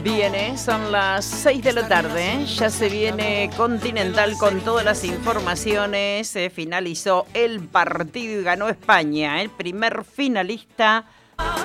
Viene, son las 6 de la tarde, ya se viene Continental con todas las informaciones, se finalizó el partido y ganó España, el primer finalista